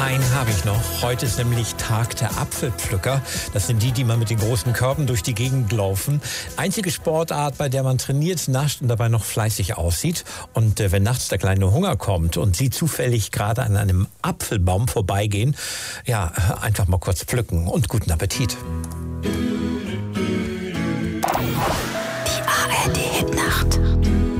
Einen habe ich noch. Heute ist nämlich Tag der Apfelpflücker. Das sind die, die mal mit den großen Körben durch die Gegend laufen. Einzige Sportart, bei der man trainiert, nascht und dabei noch fleißig aussieht. Und wenn nachts der kleine Hunger kommt und Sie zufällig gerade an einem Apfelbaum vorbeigehen, ja, einfach mal kurz pflücken und guten Appetit.